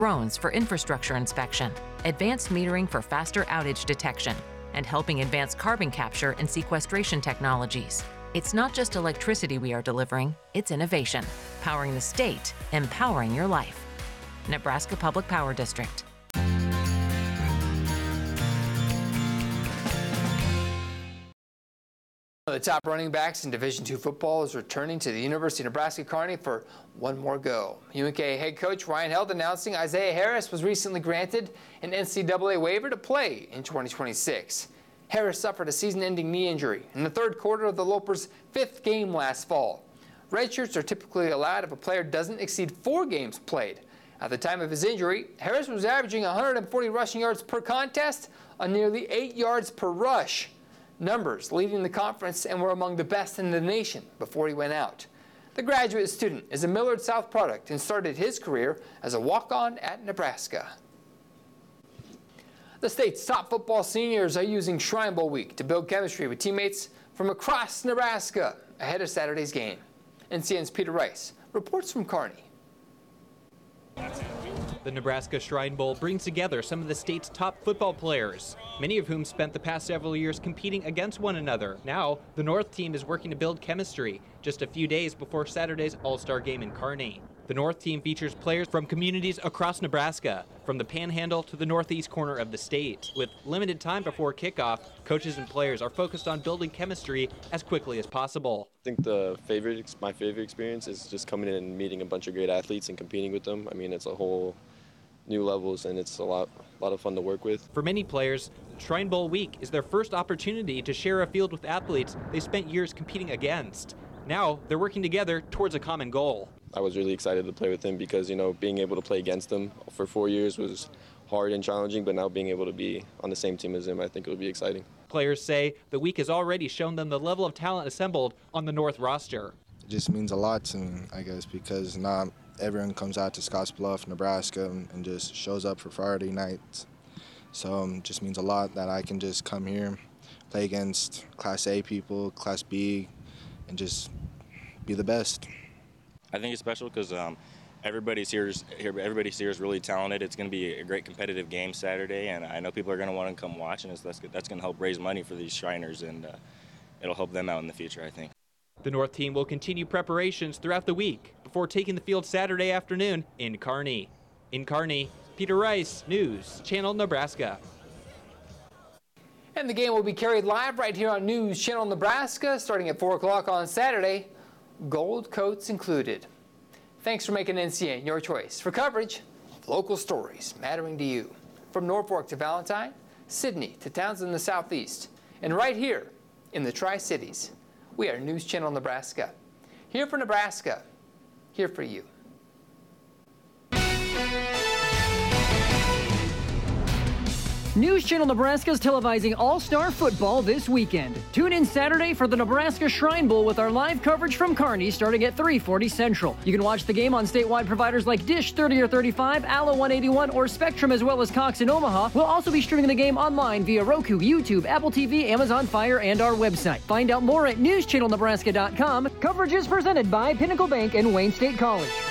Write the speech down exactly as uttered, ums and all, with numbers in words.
drones for infrastructure inspection, advanced metering for faster outage detection, and helping advance carbon capture and sequestration technologies. It's not just electricity we are delivering, it's innovation, powering the state, empowering your life. Nebraska Public Power District. The top running backs in Division two football is returning to the University of Nebraska-Kearney for one more go. U N K head coach Ryan Held announcing Isaiah Harris was recently granted an N C double A waiver to play in twenty twenty-six. Harris suffered a season-ending knee injury in the third quarter of the Lopers' fifth game last fall. Redshirts are typically allowed if a player doesn't exceed four games played. At the time of his injury, Harris was averaging one hundred forty rushing yards per contest on nearly eight yards per rush. Numbers leading the conference and were among the best in the nation before he went out. The graduate student is a Millard South product and started his career as a walk-on at Nebraska. The state's top football seniors are using Shrine Bowl week to build chemistry with teammates from across Nebraska ahead of Saturday's game. N C N's Peter Rice reports from Kearney. The Nebraska Shrine Bowl brings together some of the state's top football players, many of whom spent the past several years competing against one another. Now, the North team is working to build chemistry just a few days before Saturday's All-Star game in Kearney. The North team features players from communities across Nebraska, from the Panhandle to the northeast corner of the state. With limited time before kickoff, coaches and players are focused on building chemistry as quickly as possible. I think the favorite, my favorite experience is just coming in and meeting a bunch of great athletes and competing with them. I mean, it's a whole new levels, and it's a lot, a lot of fun to work with. For many players, Shrine Bowl week is their first opportunity to share a field with athletes they spent years competing against. Now, they're working together towards a common goal. I was really excited to play with him because, you know, being able to play against him for four years was hard and challenging, but now being able to be on the same team as him, I think it will be exciting. Players say the week has already shown them the level of talent assembled on the North roster. It just means a lot to me, I guess, because not everyone comes out to Scottsbluff, Nebraska, and just shows up for Friday nights. So it um, just means a lot that I can just come here, play against Class A people, Class B, and just be the best. I think it's special because um, everybody's here, is, everybody's here is really talented. It's going to be a great competitive game Saturday, and I know people are going to want to come watch, and it's, that's, that's going to help raise money for these Shriners, and uh, it'll help them out in the future, I think. The North team will continue preparations throughout the week before taking the field Saturday afternoon in Kearney. In Kearney, Peter Rice, News Channel Nebraska. And the game will be carried live right here on News Channel Nebraska starting at four o'clock on Saturday, gold coats included. Thanks for making N C N your choice for coverage of local stories mattering to you. From Norfolk to Valentine, Sidney to towns in the southeast, and right here in the Tri-Cities. We are News Channel Nebraska. Here for Nebraska, here for you. News Channel Nebraska is televising All-Star Football this weekend. Tune in Saturday for the Nebraska Shrine Bowl with our live coverage from Kearney starting at three forty Central. You can watch the game on statewide providers like Dish thirty or thirty-five, Allo one eighty-one, or Spectrum, as well as Cox in Omaha. We'll also be streaming the game online via Roku, YouTube, Apple T V, Amazon Fire, and our website. Find out more at news channel nebraska dot com. Coverage is presented by Pinnacle Bank and Wayne State College.